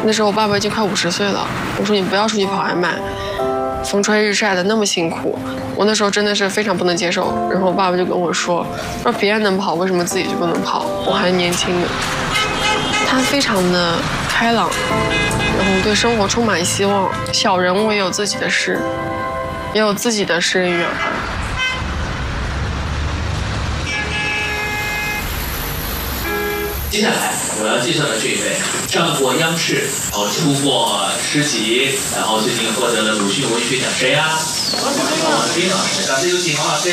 那时候我爸爸已经快50岁了，我说你不要出去跑外卖，风吹日晒的那么辛苦。我那时候真的是非常不能接受。然后我爸爸就跟我说别人能跑，为什么自己就不能跑？我还年轻呢。他非常的开朗，然后对生活充满希望。小人物也有自己的事，也有自己的诗与远方。 接下来我要介绍的这一位，上过央视，然后出过诗集，然后最近获得了鲁迅文学奖。谁呀？王冰老师，掌声有请王老师。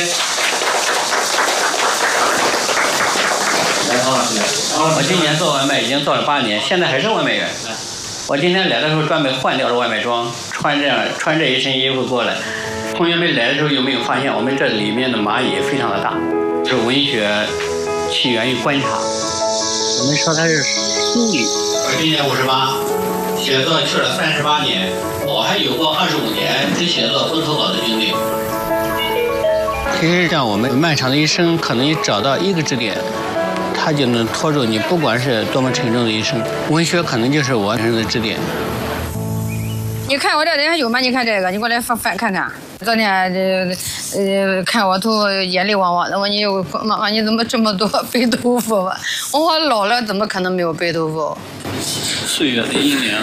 来，王老师。 我今年做外卖已经做了8年，现在还是外卖员。我今天来的时候专门换掉了外卖装，穿这一身衣服过来。同学们来的时候有没有发现我们这里面的蚂蚁非常的大？是文学起源于观察。我们说它是书里。我今年58，写作去了38年，我还有过25年只写作不投稿的经历。其实像我们漫长的一生，可能你找到一个支点，它就能拖住你，不管是多么沉重的一生。文学可能就是我人生的支点。 你看我这人还有吗？你看这个，你过来翻看看。昨天看我头眼泪汪汪的，我说妈妈你怎么这么多白头发？我说老了怎么可能没有白头发？ 岁月的阴凉。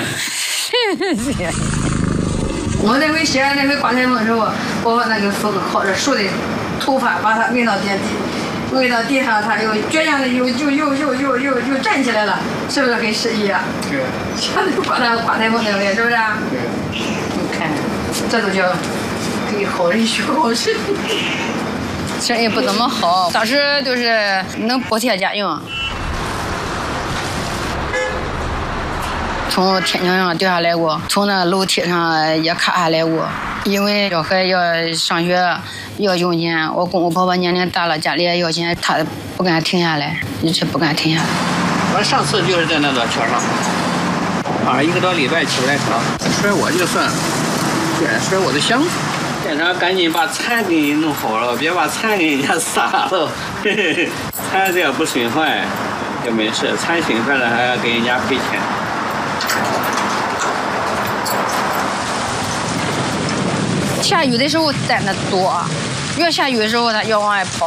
我那回写那回刮台风的时候，我把那个风靠着树的头发把它摁到地底，摁到地上，它又倔强的又站起来了，是不是很诗意啊？ 对。 像那刮台风那个，是不是？ 对。 你看，这都叫给好人学好事。生意不怎么好，当时就是能补贴家用。从天桥上掉下来过，从那楼梯上也卡下来过。因为小孩要上学要用钱，我公公婆婆年龄大了，家里也要钱，他不敢停下来，一直不敢停下来。 我上次就是在那座桥上，1个多礼拜起不来床，摔我就算了，居然摔我的箱子。店长赶紧把餐给你弄好了，别把餐给人家洒了。餐这样不损坏就没事，餐损坏了还要给人家赔钱。 下雨的时候单的多，越下雨的时候他越往外跑。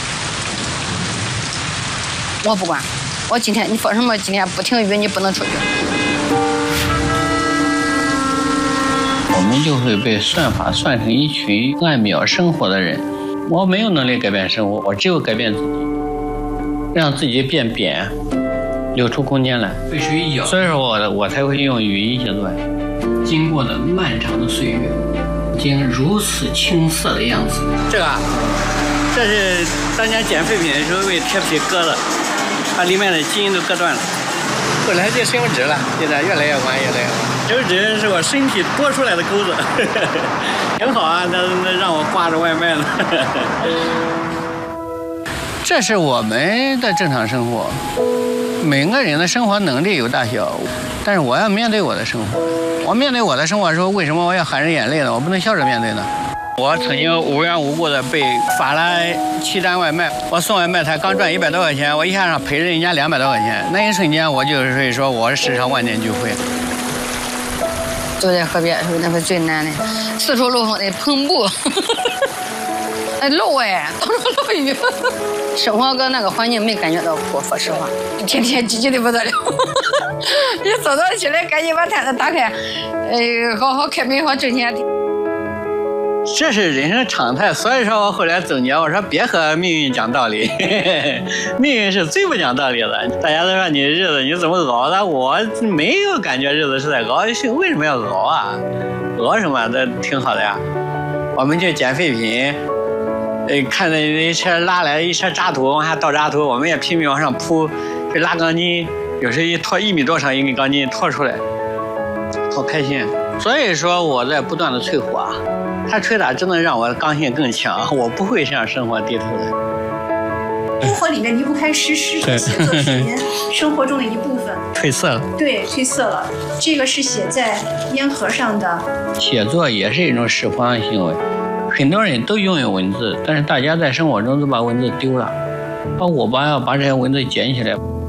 我不管，我今天你说什么？今天不停雨，你不能出去。 我们就会被算法算成一群按秒生活的人。我没有能力改变生活，我只有改变自己，让自己变扁，留出空间来。被谁咬？所以说我才会用语音写作。经过了漫长的岁月，已经如此青涩的样子。这是当年捡废品的时候被铁皮割的，把里面的基因都割断了。后来就身份证了，现在越来越晚，越来越晚。身份证是我身体多出来的钩子，挺好啊，那让我挂着外卖了。这是我们的正常生活，每个人的生活能力有大小，但是我要面对我的生活。我面对我的生活的时候，为什么我要含着眼泪呢？我不能笑着面对呢。我曾经无缘无故的被罚了7单外卖，我送外卖才刚赚100多块钱，我一下赔人家200多块钱，那一瞬间我就是说我史上万念俱灰。 走在河边的时候，那是最难的，四处漏风的篷布，漏到处漏雨。生活搁那个环境没感觉到苦，说实话，天天积极的不得了。你早早起来，赶紧把摊子打开，好好开门，好挣钱。 这是人生常态，所以说我后来总结，我说别和命运讲道理，命运是最不讲道理的。大家都说你日子你怎么熬的，我没有感觉日子是在熬，为什么要熬啊？熬什么？这挺好的呀。我们去捡废品，看着一车拉来一车渣土，往下倒渣土，我们也拼命往上铺，去拉钢筋，有时一拖1米多长一根钢筋拖出来，好开心。所以说我在不断的淬火啊。他捶打真的让我的刚性更强，我不会向生活低头的。 生活里面离不开诗和写作是您生活中的一部分。 褪色了。对， 褪色了。这个是写在烟盒上的。 写作也是一种释放的行为，很多人都拥有文字，但是大家在生活中都把文字丢了。我要把这些文字捡起来。